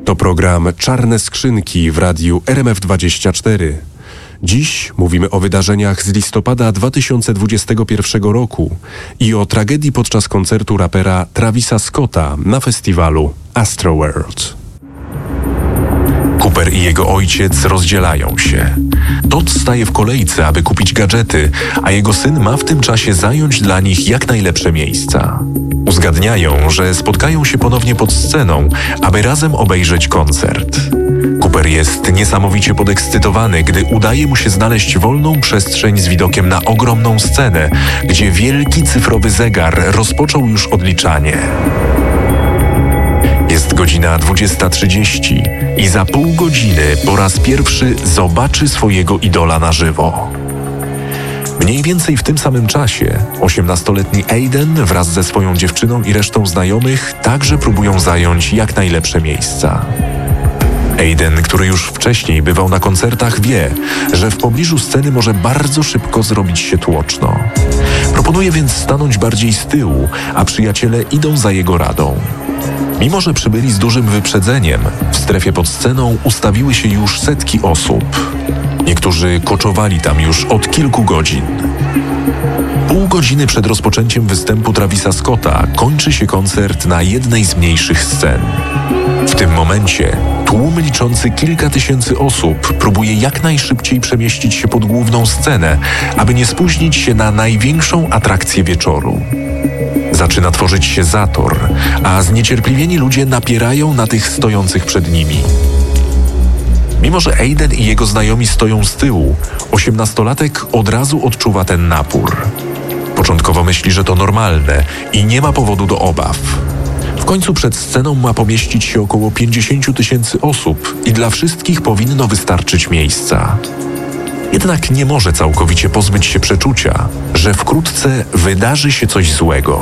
To program Czarne Skrzynki w radiu RMF24. Dziś mówimy o wydarzeniach z listopada 2021 roku i o tragedii podczas koncertu rapera Travisa Scotta na festiwalu Astroworld. Cooper i jego ojciec rozdzielają się. Todd staje w kolejce, aby kupić gadżety, a jego syn ma w tym czasie zająć dla nich jak najlepsze miejsca. Uzgadniają, że spotkają się ponownie pod sceną, aby razem obejrzeć koncert. Cooper jest niesamowicie podekscytowany, gdy udaje mu się znaleźć wolną przestrzeń z widokiem na ogromną scenę, gdzie wielki cyfrowy zegar rozpoczął już odliczanie. Jest godzina 20:30 i za pół godziny po raz pierwszy zobaczy swojego idola na żywo. Mniej więcej w tym samym czasie 18-letni Aiden wraz ze swoją dziewczyną i resztą znajomych także próbują zająć jak najlepsze miejsca. Aiden, który już wcześniej bywał na koncertach, wie, że w pobliżu sceny może bardzo szybko zrobić się tłoczno. Proponuje więc stanąć bardziej z tyłu, a przyjaciele idą za jego radą. Mimo że przybyli z dużym wyprzedzeniem, w strefie pod sceną ustawiły się już setki osób. Niektórzy koczowali tam już od kilku godzin. Pół godziny przed rozpoczęciem występu Travisa Scotta kończy się koncert na jednej z mniejszych scen. W tym momencie tłum liczący kilka tysięcy osób próbuje jak najszybciej przemieścić się pod główną scenę, aby nie spóźnić się na największą atrakcję wieczoru. Zaczyna tworzyć się zator, a zniecierpliwieni ludzie napierają na tych stojących przed nimi. Mimo że Aiden i jego znajomi stoją z tyłu, 18-latek od razu odczuwa ten napór. Początkowo myśli, że to normalne i nie ma powodu do obaw. W końcu przed sceną ma pomieścić się około 50 tysięcy osób i dla wszystkich powinno wystarczyć miejsca. Jednak nie może całkowicie pozbyć się przeczucia, że wkrótce wydarzy się coś złego.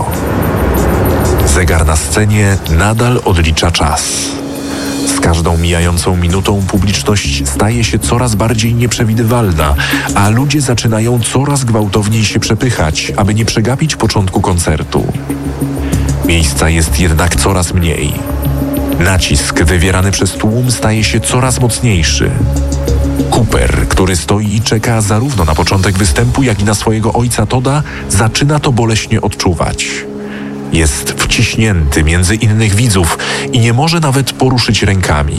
Zegar na scenie nadal odlicza czas. Z każdą mijającą minutą publiczność staje się coraz bardziej nieprzewidywalna, a ludzie zaczynają coraz gwałtowniej się przepychać, aby nie przegapić początku koncertu. Miejsca jest jednak coraz mniej. Nacisk wywierany przez tłum staje się coraz mocniejszy. Cooper, który stoi i czeka zarówno na początek występu, jak i na swojego ojca Todda, zaczyna to boleśnie odczuwać. Jest wciśnięty między innych widzów i nie może nawet poruszyć rękami.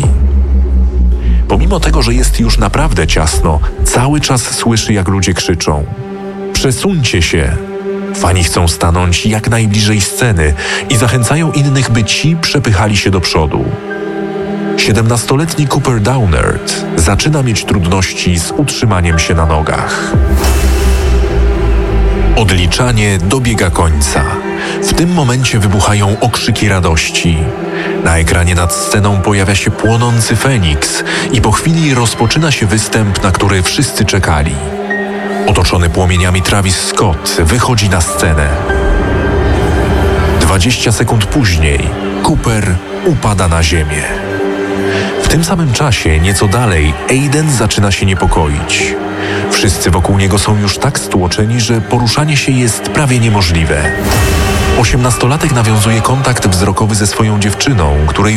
Pomimo tego, że jest już naprawdę ciasno, cały czas słyszy, jak ludzie krzyczą: „Przesuńcie się!” Fani chcą stanąć jak najbliżej sceny i zachęcają innych, by ci przepychali się do przodu. 17-letni Cooper Downard zaczyna mieć trudności z utrzymaniem się na nogach. Odliczanie dobiega końca. W tym momencie wybuchają okrzyki radości. Na ekranie nad sceną pojawia się płonący Feniks i po chwili rozpoczyna się występ, na który wszyscy czekali. Otoczony płomieniami Travis Scott wychodzi na scenę. 20 sekund później Cooper upada na ziemię. W tym samym czasie, nieco dalej, Aiden zaczyna się niepokoić. Wszyscy wokół niego są już tak stłoczeni, że poruszanie się jest prawie niemożliwe. 18-latek nawiązuje kontakt wzrokowy ze swoją dziewczyną, której